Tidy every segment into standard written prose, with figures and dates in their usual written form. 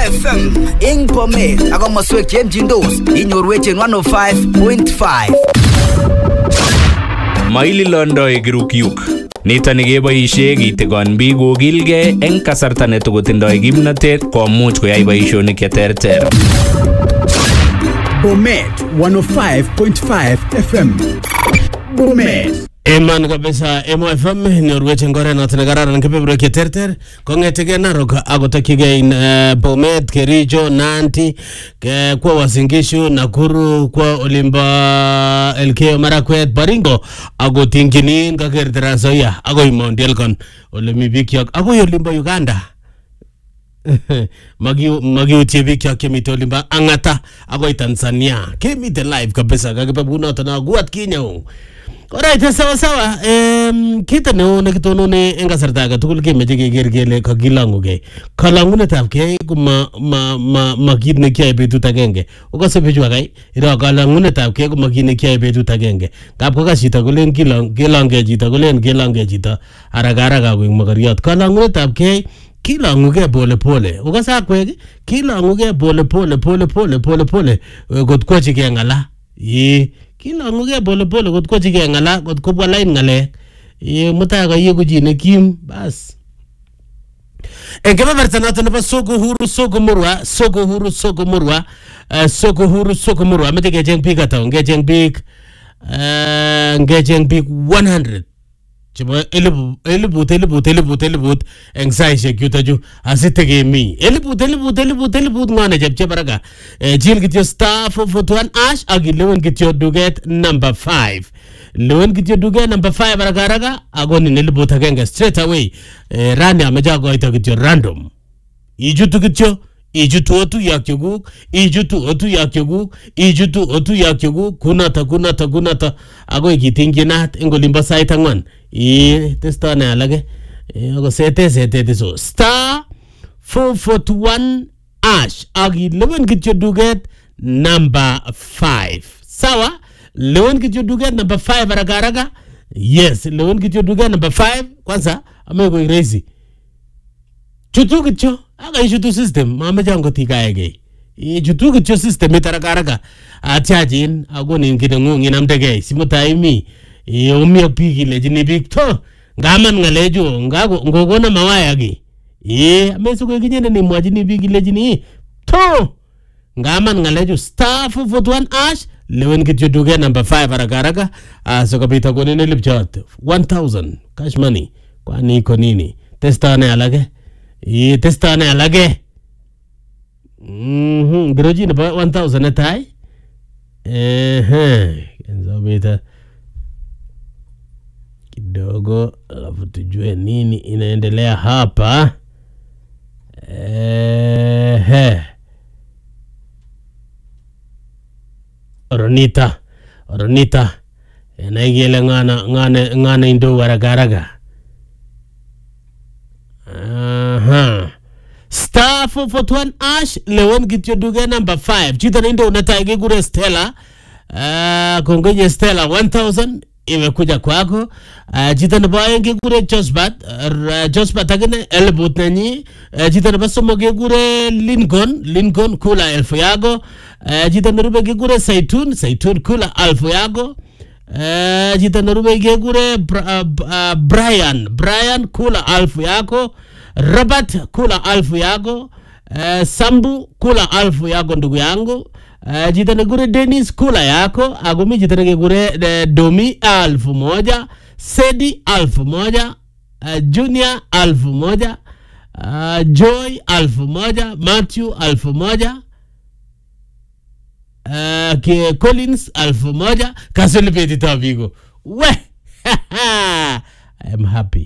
FM ing Bomet ako maswek chemchindos inyorwech en 105.5. Maili Londoi Girukyuk. Nitoni keboishe kitigon biik kokilgei eng kasarta netokotindoi kimnatet komuch koyai boishonik cheterter. Bomet 105.5 FM. Bomet. Eman kabisa MFM nyorwech eng oret noto nekararan kebeberwek cheterter kong'etege Narok akotokyigei Bomet, Kericho, Nandi, kwa Uasin Gishu, Nakuru, kwa Olimbo Elgeyo Marakwet, Baringo akotingyinin kaker Trans Nzoia akoi Mount Elgon ole mi bikyok akoi Olimbo Uganda. Magiutye bikyok chemite Olimbo Ang'ata akoi Tanzania kemite live kabisa kakibe kunoto na guat kinyo. Alright, sawa. Kita neo nekitonone eng kasarta age tugul kemeche keker kele kakilang'ugei. Kalang'unetab kei ko ma kit nekiyoe betut agenge. Okose bichu akai, iro kalang'unetab kei ko ma kit nekiyoe betut agenge. Ngap kokas chito kolen kilang'gei chito, kolen kilang'gei chito haraka koek magariot. Kalang'unetab kei kilang'ugei pole pole. Okase akwek kilang'ugei pole pole kot kwachigei ng'ala. Kilang'ugei pole pole kot kwachigei ng'ala kot kobwa line ng'alek. Mutai kayeku chi nekim bas. Eng kebeberta noto nebo Soko Huru amete kecheng biik ata ngecheng biik 100 chebo elibut eng saishek yutachu asite kemi elibut ngone chepche baraka jil kityo star 441 # akilewen kityo duget number 5 lewen kityo duget number 5 baraka agonin elibut agenge straight away rani ameja goito kityo random ijutu kityo ijutu otu yakyoguk kunata agoi kitinginat eng olimbo sait angwan testone alage ako sete so star 441 # akilewen kityo duget number 5 sawa lewen kityo duget number 5 baraka yes lewen kityo duget number 5 kwanza ameko irezi chutu kityo akaishutu system mameja ngotikaege chutu kityo system itaraka achajin agonin kideng'ung inamdegei simutaimi umio piki lejini big to ngaman ngalejo ngogona mawaya gi amesuko kinyene ni mwajini bigi lejini to ngaman ngalejo star 441 # lewen kityo duge number 5 baraka so kapita konene lipchat 1000 cash money kwani iko nini testane alage biroji ne 1000 netai kenzo beta kidogo alafu tujue nini inaendelea hapa Oronita naigele ngana indo waragaraga star 441 # lewen kityo duge number 5 chito nindo unataige gure Stella kongenye Stella 1000 imekuja kwako chito nebo aeng kegure Josbat agine elbut nanyi chito nebo somok kegure Lincoln kula 1000 yako chito nerube kegure Saitun kula 1000 yako chito nerube kegure Brian kula 1000 yako Robert kula 1000 yako Sambu kula 1000 yako ndugu yangu jita negure Dennis kula yako agumi jita negure Domi 1000 Sedi 1000 Junior 1000 Joy 1000 Matthew 1000 Collins 1000 kasolipeti tabigo we I am happy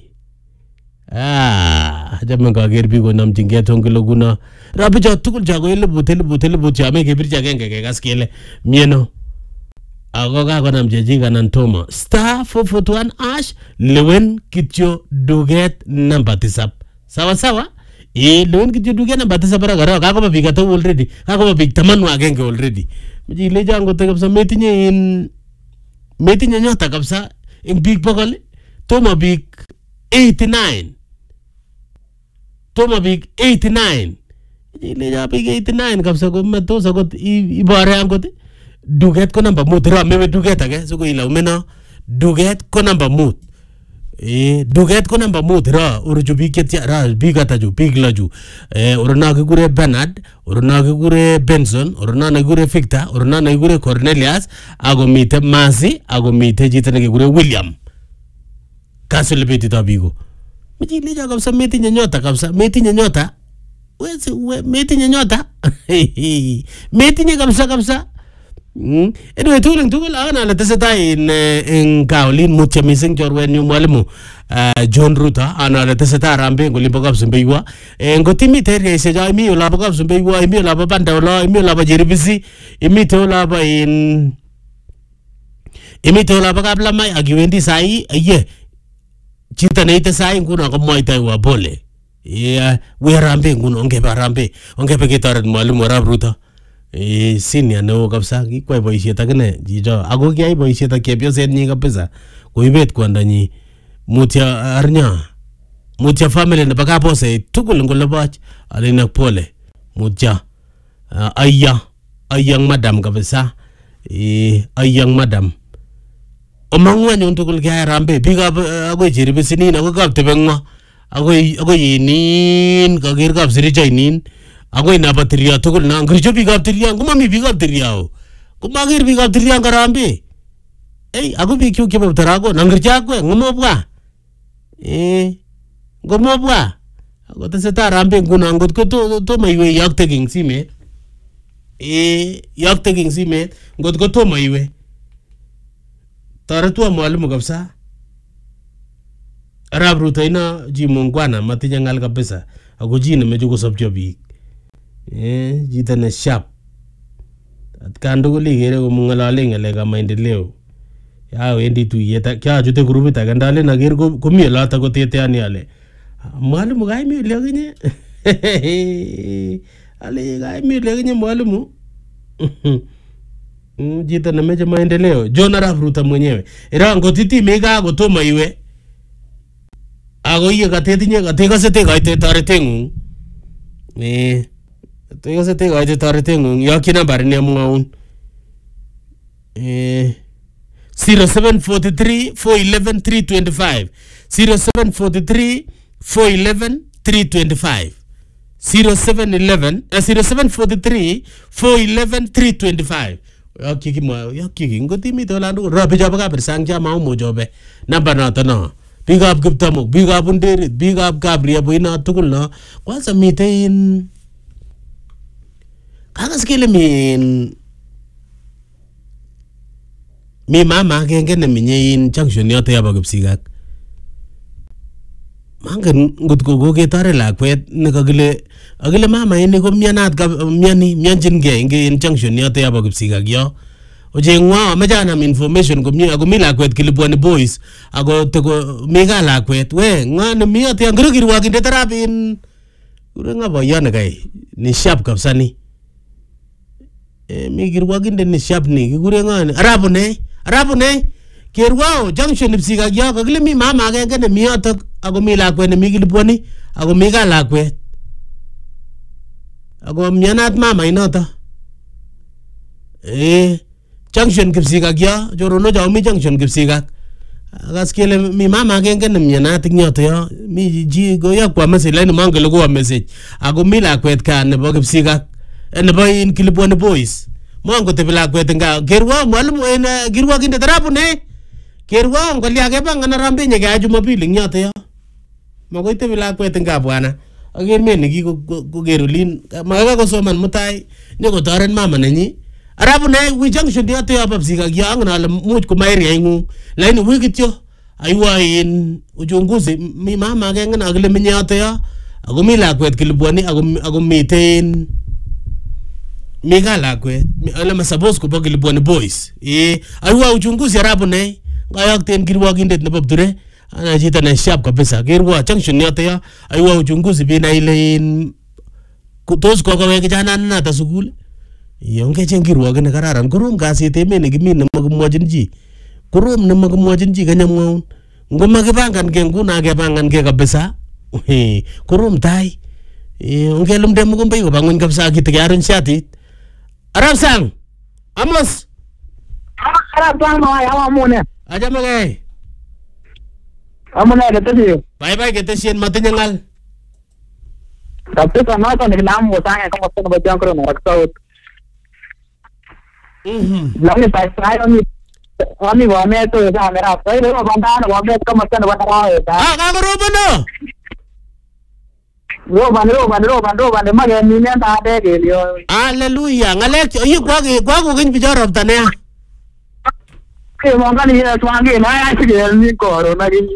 jaman kager bigo namjinge tongilo guna rabi jatugul jago elebut jame gebir jagenge ke gaskele mieno agoga gonam jejinga nantoma star 441 # lewen kityo duget number 9 sawa lewen kityo duget number 9 baragara kakoba biga to already kakoba big tamanu agenge already mjile jango te kabisa metinye nyota kabisa ing big bogol toma big 89 ile ya big 89 kabisa ko matos akot ibore angot duket ko namba mut ra meme duket age so ko ila umeno duket ko namba mut duket ko namba mut ra uruju biket ra bigata ju bigla ju uruna ke gure Bernard uruna ke gure Benson uruna na gure Victor uruna na gure Cornelius ago mite Masi ago mite jitane ke gure William kasul beti tabigo mjile ja kabisa metinye nyota kabisa metinye nyota we metinye nyota metinye kabisa anyway tugul ana la tesetai in Kaolin mucha missing jorwen yu mwalimu John Ruta ana la tesetai rambe ngolimbo kabisa mbeiwa ngotimi terge se ja mi ola kabisa mbeiwa imi ola banda ola imi ola jeribisi imi to ola ba in imi to ola kabla mai agiwendi sai ye chita neite sai nguno ko moita wa bole we rambe nguno ongebe rambe ongebe kitoret mwalimu Arap Ruto senior no kabisa kikwai boisiet akine jijo ako kiyai boisiet ak chepyoset nyi kabisa koibet kwandanyi mutya arnya mutya family nebo kabose tugul ngoleboch alina pole mutya ayang madam kabisa ayang madam omangwanyon tugul kaya rambe bigab agoi jiribisinin ako kaptebengwa agoi inin kager kapsirichainin agoi na bateria tugul na ngricho bigab teria ngumami bigab teria kumagir bigab teria ngarambe ako bikyo kebo tarago nangricha ko ngumobwa ngumobwa ako teseta rambe nguna ngot ko to maiwe yakte king simet yakte king simet ngot ko to maiwe taretua mwalimu kabisa Arap Ruto ina ji mungwana matinya ngal kabisa ako ji nemeche kosopcho biik jita ne sharp atkan tugul igere komung'alale ng'alekab maendeleo ya wendi tuyet kiachute grupit age ndalen aker komi oloto koteteani ale mwalimu kaimi ole akinye ale kaimi ole akinye mwalimu jita nemeche maendeleo John Arap Ruto mwenyewe ira ngotiti mega kotomo iwe ako iye katetinye katekase tekaite toreteng'ung tekase tekaite toreteng'ung yakyi nambarit nemwaun 0743 411 325 0743 411 325 0743 411 325 yakiki ngotimi tolandu rabi jobe kabir sang jama mo jobe namba noto no big up Kiptamuk big up Underit big up Gabriel boina tugul no kwanza mitein kaga skile mi mama agenge nemenye in junction yoto yabo Kipsigak mangen ngot ko ketore lakwet nekakile akile mama ini ko mianjingei in junction yoto yabo Kipsigak yo oje ngwa amejana information komie ako mi lakwet kilibwani boys ako teko mega lakwet we ngwa ne mi yoto ngiro kirwakinde tarabin urenga boyone kai ni sharp kabisa ni mi kirwakinde ni sharp ni kikure ngani arabu ne kerwao junction Kipsigak yo kakile mi mama agenge ne mi yoto ako mi lakwet ne mi kilibwani ako mi ka lakwet ako mianat mama inoto junction Kipsigak yo jorono jo mi junction Kipsigak akas kele mi mama agenge ne mianat nyoto yo mi ji go yakwa message line mangelo go message ako mi lakwet ka nebo Kipsigak nebo in kilibwani boys mongo te lakwet nga kerwa mwalimu en kirwa kinde tarapu ne kerwa ngoli age bangana rambe nye ga Jumapili nyoto yo magoite lakwet nga bwana ager me ne ko gerulin magaga ko soman mutai nyoko toren mama nenyi arabu ne wi junction yoto yo Kipsigak yo angna le much ko mairi aingu laini wikityo aywa in uchunguzi mi mama agenge na agile minyoto yo ako mi lakwet kilibwani ako miten mega lakwet ala masabos ko kilibwani boys aywa uchunguzi arabu ne ngayakten kirwakindet nebo Pture ana jita na sharp kabisa kirwa junction yoto yo aywa uchunguzi bina ile in tos ko kawe kijana nata sukul yonge chengirwoke ne kararan korom kasit emet nekimi nemakimwochin chi korom nemakimwochin chi kanyamwaun ngomakipangan ke nguna kepangan ke kabisa korom tai Ungelumde mukumbai koba ngweny kabisa kitigaron shatit. Arab sang. Amos. Arab sang ma ya amune. Aja magai. Amune ketesi. Bye ketesien matinye ngal. Tapi kana to nilam mo sang ka mo ba jang kro na rakta. Lagi sai Ami wa me to sa mera sai ro banda na wa me ka matan wa ra hai. Ka robo no. Roban ma ge ni ne ta de ge yo. Hallelujah. Ngalek yu kwa ko gin bijoro tane. Ke mo ga ni twa ge na ya ge ni ko ro na ge